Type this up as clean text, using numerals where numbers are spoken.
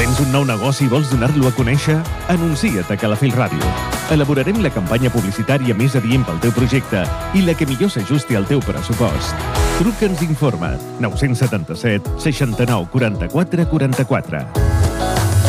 Tens un nou negoci i vols donar-lo a conèixer? Anuncia't a Calafell Ràdio. Elaborarem la campanya publicitària més adient pel teu projecte i la que millor s'ajusti al teu pressupost. Truca'ns i informa. 977 69 44 44.